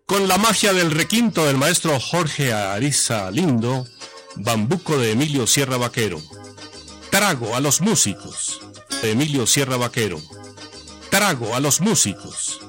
Con la magia del requinto del maestro Jorge Ariza Lindo, Bambuco de Emilio Sierra Vaquero. Trago a los músicos, de Emilio Sierra Vaquero. Trago a los músicos.